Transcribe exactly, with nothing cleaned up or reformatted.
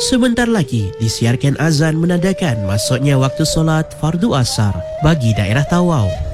Sebentar lagi disiarkan azan menandakan masuknya waktu solat fardu asar bagi daerah Tawau.